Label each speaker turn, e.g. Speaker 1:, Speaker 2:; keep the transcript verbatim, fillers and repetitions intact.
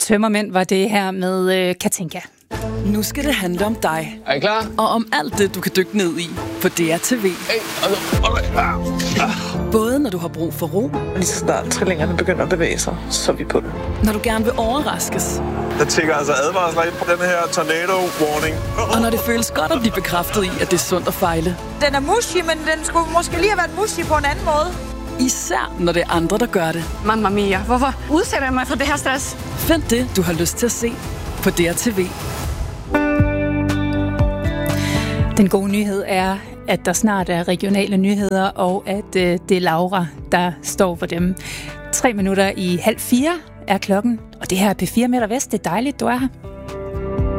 Speaker 1: Tømmermænd var det her med øh, Katinka.
Speaker 2: Nu skal det handle om dig.
Speaker 3: Er I klar?
Speaker 2: Og om alt det, du kan dykke ned i på D R T V. Både når du har brug for ro,
Speaker 4: lige så snart trillingerne begynder at bevæge sig, så er vi på det.
Speaker 2: når du gerne vil overraskes,
Speaker 5: Der tænker altså advarsler ind på den her tornado warning.
Speaker 2: og når det føles godt at blive bekræftet i, at det er sundt at fejle.
Speaker 6: Den er mushy, men den skulle måske lige have været mushy på en anden måde.
Speaker 2: Især når det er andre, der gør det.
Speaker 7: Mamma mia, hvorfor udsætter jeg mig for det her stress?
Speaker 2: Find det, du har lyst til at se på D R T V.
Speaker 1: Den gode nyhed er, at der snart er regionale nyheder, og at øh, det er Laura, der står for dem. Tre minutter i halv fire er klokken, og det her er P fire Midtvest. Det er dejligt, du er her.